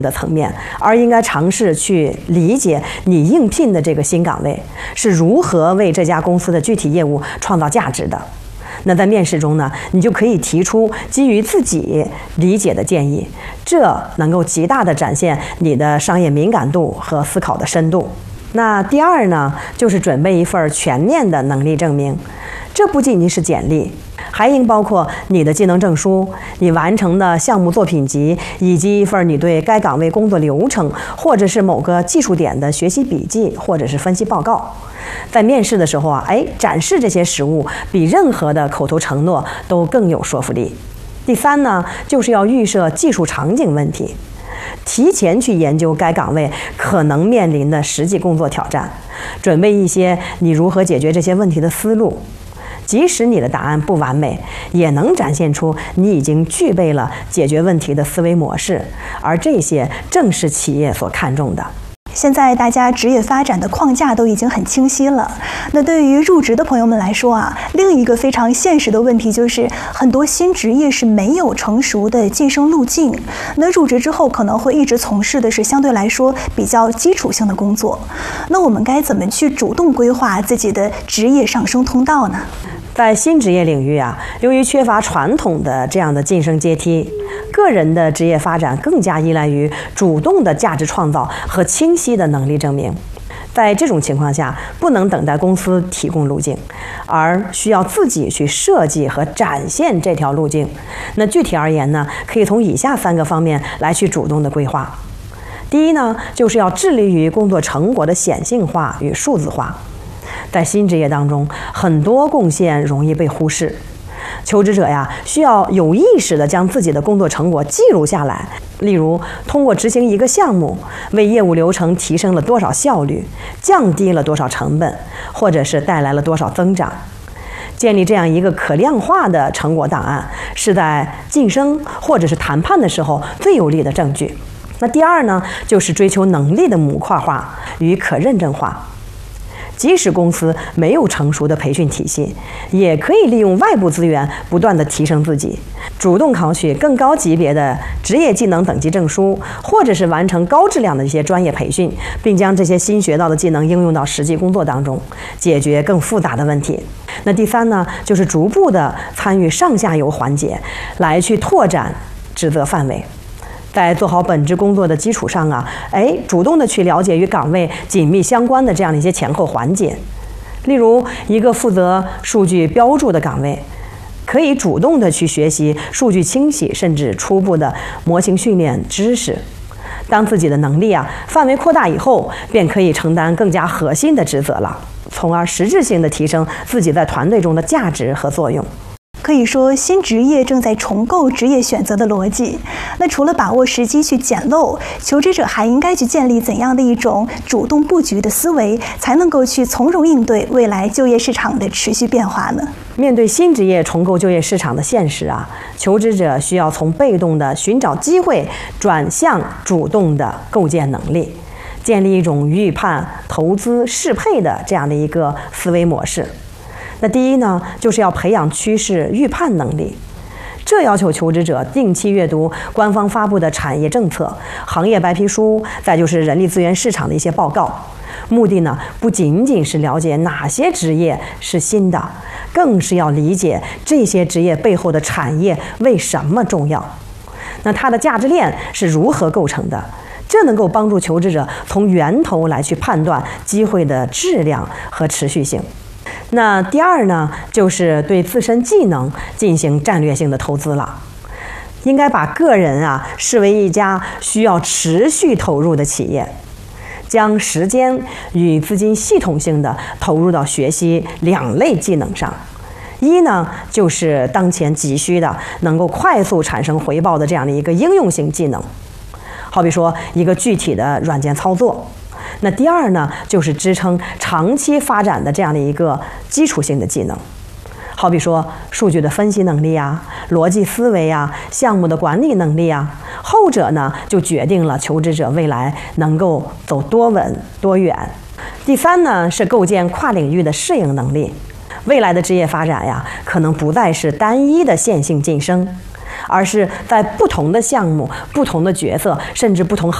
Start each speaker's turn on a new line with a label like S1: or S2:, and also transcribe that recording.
S1: 的层面，而应该尝试去理解你应聘的这个新岗位是如何为这家公司的具体业务创造价值的。那在面试中呢，你就可以提出基于自己理解的建议，这能够极大地展现你的商业敏感度和思考的深度。那第二呢，就是准备一份全面的能力证明，这不仅仅是简历，还应包括你的技能证书、你完成的项目作品集，以及一份你对该岗位工作流程或者是某个技术点的学习笔记或者是分析报告。在面试的时候啊，展示这些实物比任何的口头承诺都更有说服力。第三呢，就是要预设技术场景问题，提前去研究该岗位可能面临的实际工作挑战，准备一些你如何解决这些问题的思路。即使你的答案不完美，也能展现出你已经具备了解决问题的思维模式，而这些正是企业所看重的。
S2: 现在大家职业发展的框架都已经很清晰了，那对于入职的朋友们来说啊，另一个非常现实的问题就是很多新职业是没有成熟的晋升路径，那入职之后可能会一直从事的是相对来说比较基础性的工作，那我们该怎么去主动规划自己的职业上升通道呢？
S1: 在新职业领域啊，由于缺乏传统的这样的晋升阶梯，个人的职业发展更加依赖于主动的价值创造和清晰的能力证明。在这种情况下，不能等待公司提供路径，而需要自己去设计和展现这条路径。那具体而言呢，可以从以下3个方面来去主动的规划。第一呢，就是要致力于工作成果的显性化与数字化。在新职业当中，很多贡献容易被忽视。求职者呀，需要有意识地将自己的工作成果记录下来，例如通过执行一个项目，为业务流程提升了多少效率，降低了多少成本，或者是带来了多少增长。建立这样一个可量化的成果档案，是在晋升或者是谈判的时候最有力的证据。那第二呢，就是追求能力的模块化与可认证化。即使公司没有成熟的培训体系，也可以利用外部资源不断地提升自己，主动考取更高级别的职业技能等级证书，或者是完成高质量的一些专业培训，并将这些新学到的技能应用到实际工作当中，解决更复杂的问题。那第三呢，就是逐步的参与上下游环节，来去拓展职责范围。在做好本职工作的基础上啊，主动的去了解与岗位紧密相关的这样的一些前后环节。例如，一个负责数据标注的岗位，可以主动的去学习数据清洗甚至初步的模型训练知识。当自己的能力范围扩大以后，便可以承担更加核心的职责了，从而实质性的提升自己在团队中的价值和作用。
S2: 可以说，新职业正在重构职业选择的逻辑。那除了把握时机去捡漏，求职者还应该去建立怎样的一种主动布局的思维，才能够去从容应对未来就业市场的持续变化呢？
S1: 面对新职业重构就业市场的现实求职者需要从被动的寻找机会转向主动的构建能力，建立一种预判、投资、适配的这样的一个思维模式。那第一呢，就是要培养趋势预判能力，这要求求职者定期阅读官方发布的产业政策、行业白皮书，再就是人力资源市场的一些报告。目的呢，不仅仅是了解哪些职业是新的，更是要理解这些职业背后的产业为什么重要，那它的价值链是如何构成的。这能够帮助求职者从源头来去判断机会的质量和持续性。那第二呢，就是对自身技能进行战略性的投资了。应该把个人视为一家需要持续投入的企业，将时间与资金系统性的投入到学习2类技能上。一呢，就是当前急需的能够快速产生回报的这样的一个应用型技能，好比说一个具体的软件操作。那第二呢，就是支撑长期发展的这样的一个基础性的技能，好比说数据的分析能力逻辑思维项目的管理能力后者呢，就决定了求职者未来能够走多稳多远。第三呢，是构建跨领域的适应能力。未来的职业发展可能不再是单一的线性晋升， 而是在不同的项目、不同的角色，甚至不同